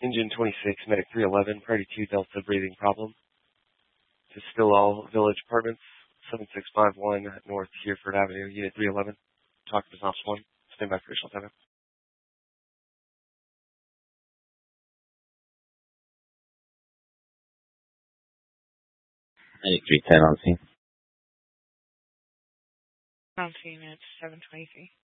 Engine 26, Medic 311, Priority 2 Delta breathing problem. To Stillall Village Apartments, 7651 North Hereford Avenue, Unit 311. Talk to Officer 1. Stand by for additional time. Medic 310 on scene. On scene at 7:23.